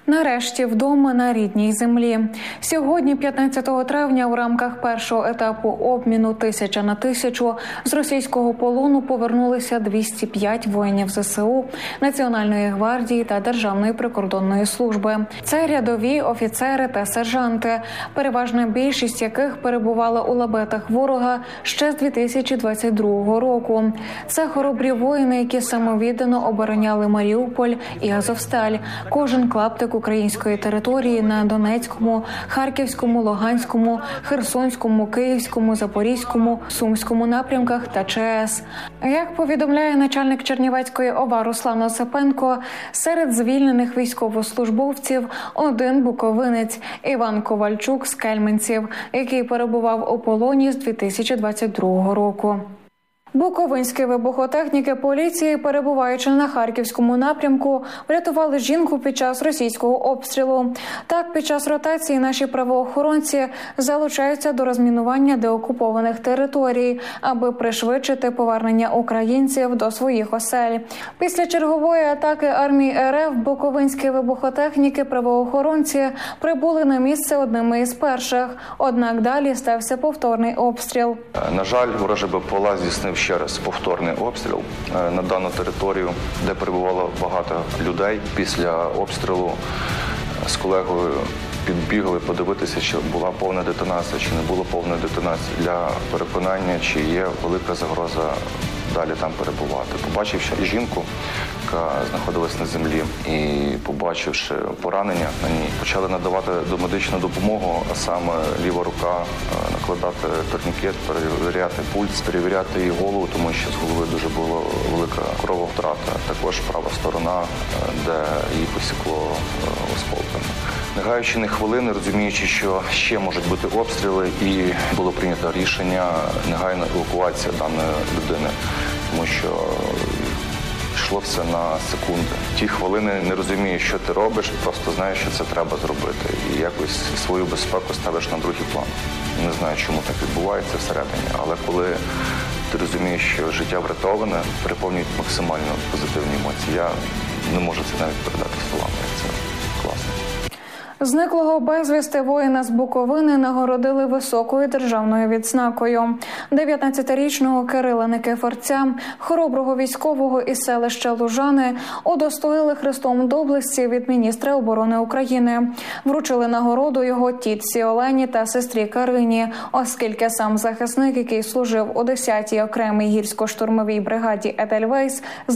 Нарешті вдома на рідній землі. Сьогодні, 15 травня, у рамках першого етапу обміну 1000 на 1000 з російського полону повернулися 205 воїнів ЗСУ, Національної гвардії та Державної прикордонної служби. Це рядові, офіцери та сержанти, переважна більшість яких перебувала у лабетах ворога ще з 2022 року. Це хоробрі воїни, які самовіддано обороняли Маріуполь і Азовсталь. Кожен клаптик української території на Донецькому, Харківському, Луганському, Херсонському, Київському, Запорізькому, Сумському напрямках та ЧАЕС. Як повідомляє начальник Чернівецької ОВА Руслан Осипенко, серед звільнених військовослужбовців один буковинець Іван Ковальчук з Кельменців, який перебував у полоні з 2022 року. Буковинські вибухотехніки поліції, перебуваючи на Харківському напрямку, врятували жінку під час російського обстрілу. Так, під час ротації наші правоохоронці залучаються до розмінування деокупованих територій, аби пришвидшити повернення українців до своїх осель. Після чергової атаки армії РФ буковинські вибухотехніки правоохоронці прибули на місце одними із перших. Однак далі стався повторний обстріл. На жаль, ворожий БПЛА здійснив ще раз повторний обстріл на дану територію, де перебувало багато людей. Після обстрілу з колегою підбігли подивитися, чи була повна детонація, чи не було повної детонації, для переконання, чи є велика загроза далі там перебувати. Побачивши жінку, яка знаходилась на землі, і побачивши поранення на ній, почали надавати домедичну допомогу, а саме ліва рука, накладати турнікет, перевіряти пульс, перевіряти її голову, тому що з голови дуже була велика крововтрата. Також права сторона, де її посікло осколками. Не гаючи ні хвилини, розуміючи, що ще можуть бути обстріли, і було прийнято рішення негайна евакуація даної людини, тому що йшло все на секунди. Ті хвилини не розумієш, що ти робиш, просто знаєш, що це треба зробити. І якось свою безпеку ставиш на другий план. Не знаю, чому так відбувається всередині, але коли ти розумієш, що життя врятоване, переповнюють максимально позитивні емоції. Я не можу це навіть передати словами, як це класно. Зниклого безвісти воїна з Буковини нагородили високою державною відзнакою. 19-річного Кирила Никифорця, хороброго військового із селища Лужани, удостоїли Хрестом Доблесті від міністра оборони України. Вручили нагороду його тітці Олені та сестрі Карині, оскільки сам захисник, який служив у 10-й окремій гірсько-штурмовій бригаді «Едельвейс»,